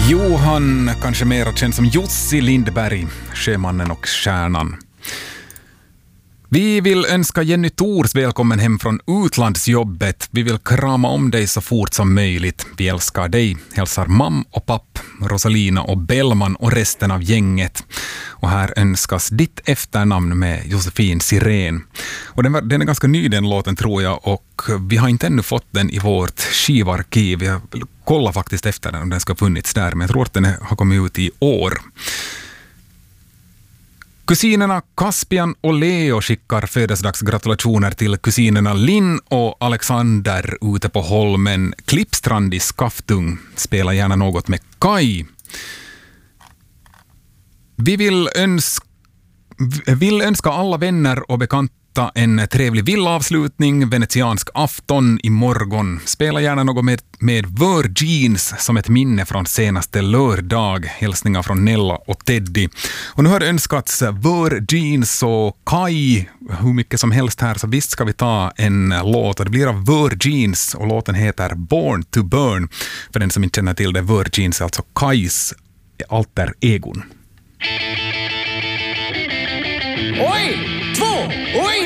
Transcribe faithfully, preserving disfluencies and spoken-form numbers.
Johan, kanske mer känd som Jussi Lindberg, Sjömannen och stjärnan. Vi vill önska Jenny Thors välkommen hem från utlandsjobbet. Vi vill krama om dig så fort som möjligt. Vi älskar dig, hälsar mam och papp, Rosalina och Bellman och resten av gänget. Och här önskas ditt efternamn med Josefin Sirén. Och den, var, den är ganska ny den låten tror jag, och vi har inte ännu fått den i vårt skivarkiv. Vi har kollat faktiskt efter den om den ska ha funnits där, men jag tror att den har kommit ut i år. Kusinerna Caspian och Leo skickar födelsedagsgratulationer till kusinerna Linn och Alexander ute på Holmen. Klippstrand i Skaftung. Spela gärna något med Kai. Vi vill önska, vill önska alla vänner och bekanta en trevlig villavslutning, venetiansk afton i morgon. Spela gärna något med, med Virgins som ett minne från senaste lördag. Hälsningar från Nella och Teddy. Och nu har det önskats Virgins och Kai hur mycket som helst här, så visst ska vi ta en låt. Och det blir av Virgins och låten heter Born to Burn. För den som inte känner till det, Virgins är alltså Kais alter egon. Oj! Två! Oj!